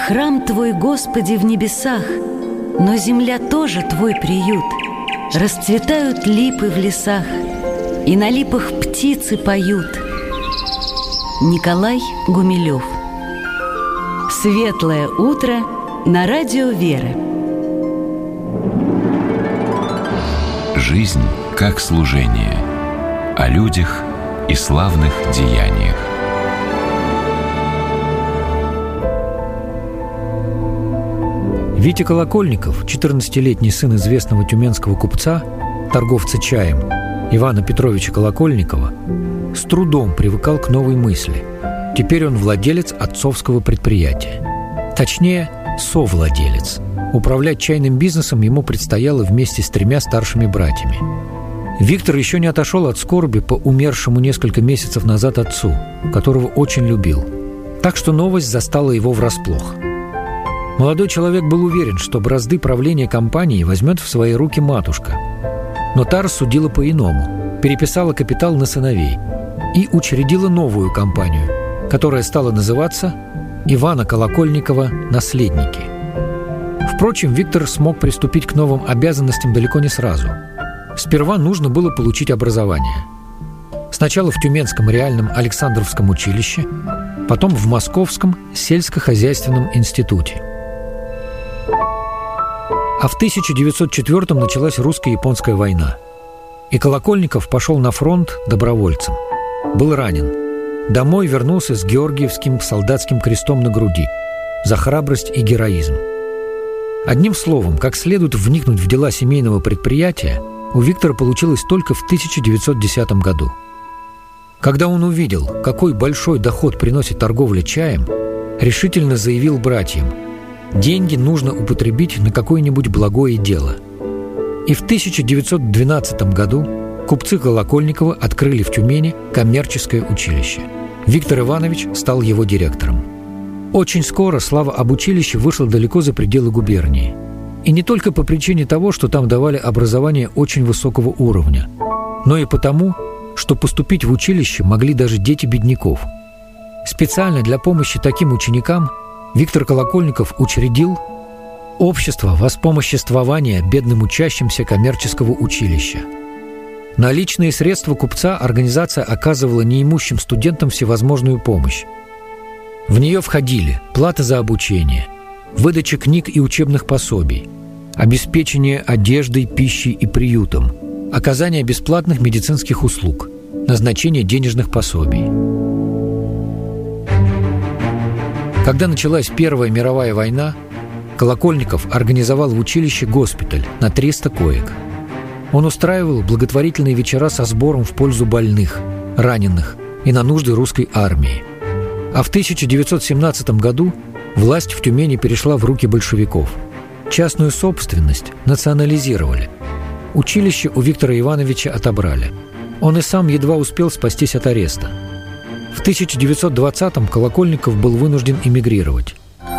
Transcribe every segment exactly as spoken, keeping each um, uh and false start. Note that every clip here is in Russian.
Храм Твой, Господи, в небесах, но земля тоже Твой приют. Расцветают липы в лесах, и на липах птицы поют. Николай Гумилев. Светлое утро на радио Вера. Жизнь как служение. О людях и славных деяниях. Витя Колокольников, четырнадцатилетний сын известного тюменского купца, торговца чаем Ивана Петровича Колокольникова, с трудом привыкал к новой мысли. Теперь он владелец отцовского предприятия. Точнее, совладелец. Управлять чайным бизнесом ему предстояло вместе с тремя старшими братьями. Виктор еще не отошел от скорби по умершему несколько месяцев назад отцу, которого очень любил. Так что новость застала его врасплох. Молодой человек был уверен, что бразды правления компанией возьмет в свои руки матушка. Но та рассудила по-иному, переписала капитал на сыновей и учредила новую компанию, которая стала называться «Ивана Колокольникова. Наследники». Впрочем, Виктор смог приступить к новым обязанностям далеко не сразу. Сперва нужно было получить образование. Сначала в Тюменском реальном Александровском училище, потом в Московском сельскохозяйственном институте. А в тысяча девятьсот четвёртом началась русско-японская война. И Колокольников пошел на фронт добровольцем. Был ранен. Домой вернулся с Георгиевским солдатским крестом на груди за храбрость и героизм. Одним словом, как следует вникнуть в дела семейного предприятия, у Виктора получилось только в тысяча девятьсот десятом году. Когда он увидел, какой большой доход приносит торговля чаем, решительно заявил братьям: деньги нужно употребить на какое-нибудь благое дело. И в тысяча девятьсот двенадцатом году купцы Колокольникова открыли в Тюмени коммерческое училище. Виктор Иванович стал его директором. Очень скоро слава об училище вышла далеко за пределы губернии. И не только по причине того, что там давали образование очень высокого уровня, но и потому, что поступить в училище могли даже дети бедняков. Специально для помощи таким ученикам Виктор Колокольников учредил Общество воспомоществования бедным учащимся коммерческого училища. На личные средства купца организация оказывала неимущим студентам всевозможную помощь. В нее входили плата за обучение, выдача книг и учебных пособий, обеспечение одеждой, пищей и приютом, оказание бесплатных медицинских услуг, назначение денежных пособий. Когда началась Первая мировая война, Колокольников организовал в училище госпиталь на триста коек. Он устраивал благотворительные вечера со сбором в пользу больных, раненых и на нужды русской армии. А в тысяча девятьсот семнадцатом году власть в Тюмени перешла в руки большевиков. Частную собственность национализировали. Училище у Виктора Ивановича отобрали. Он и сам едва успел спастись от ареста. В тысяча девятьсот двадцатом Колокольников был вынужден эмигрировать.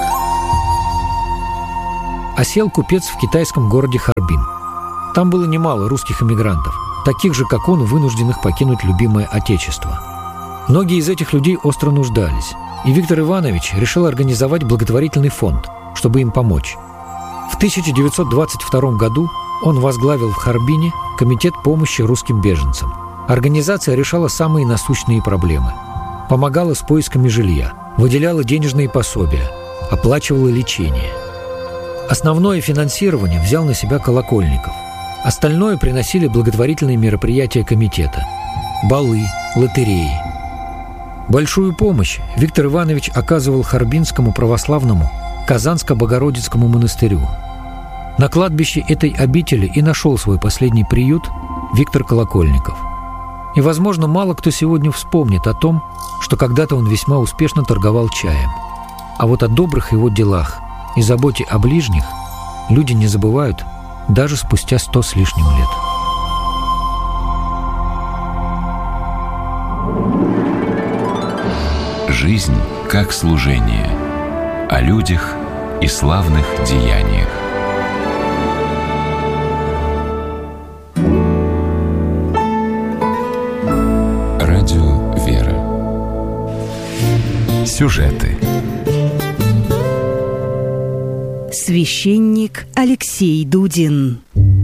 Осел купец в китайском городе Харбин. Там было немало русских эмигрантов, таких же, как он, вынужденных покинуть любимое отечество. Многие из этих людей остро нуждались, и Виктор Иванович решил организовать благотворительный фонд, чтобы им помочь. В тысяча девятьсот двадцать втором году он возглавил в Харбине комитет помощи русским беженцам. Организация решала самые насущные проблемы. Помогала с поисками жилья, выделяла денежные пособия, оплачивала лечение. Основное финансирование взял на себя Колокольников. Остальное приносили благотворительные мероприятия комитета – балы, лотереи. Большую помощь Виктор Иванович оказывал Харбинскому православному Казанско-Богородицкому монастырю. На кладбище этой обители и нашел свой последний приют Виктор Колокольников. И, возможно, мало кто сегодня вспомнит о том, что когда-то он весьма успешно торговал чаем. А вот о добрых его делах и заботе о ближних люди не забывают даже спустя сто с лишним лет. Жизнь как служение. О людях и славных деяниях. Радио Вера. Сюжеты. Священник Алексей Дудин.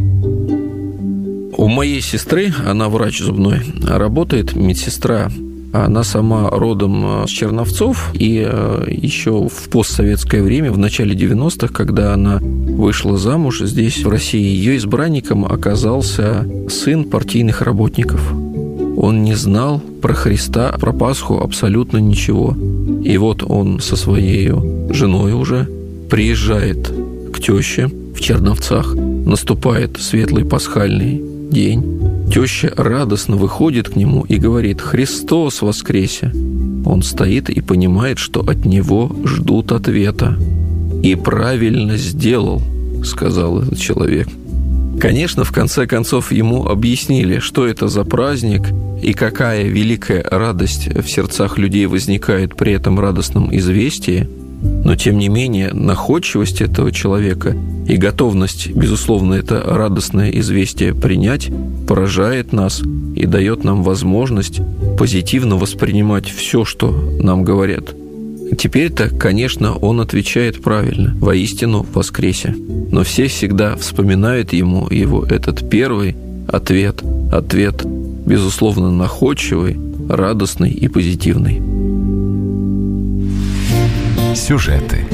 У моей сестры, она врач зубной, работает медсестра. Она сама родом с Черновцов, и еще в постсоветское время, в начале девяностых, когда она вышла замуж здесь, в России, ее избранником оказался сын партийных работников. Он не знал про Христа, про Пасху абсолютно ничего. И вот он со своей женой уже приезжает к тёще в Черновцах, наступает светлый пасхальный день. Теща радостно выходит к нему и говорит: «Христос воскресе!» Он стоит и понимает, что от него ждут ответа. «И правильно сделал», — сказал этот человек. Конечно, в конце концов ему объяснили, что это за праздник и какая великая радость в сердцах людей возникает при этом радостном известии. Но, тем не менее, находчивость этого человека и готовность, безусловно, это радостное известие принять, поражает нас и дает нам возможность позитивно воспринимать все, что нам говорят. Теперь-то, конечно, он отвечает правильно: «Воистину воскресе». Но все всегда вспоминают ему его этот первый ответ, ответ, безусловно, находчивый, радостный и позитивный. Сюжеты